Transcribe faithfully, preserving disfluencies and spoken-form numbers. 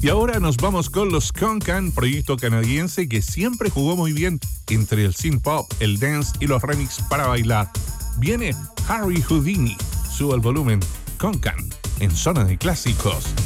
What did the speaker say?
Y ahora nos vamos con los Konkan, proyecto canadiense que siempre jugó muy bien entre el synth pop, el dance y los remix para bailar. Viene Harry Houdini, sube el volumen, Konkan, en Zona de Clásicos.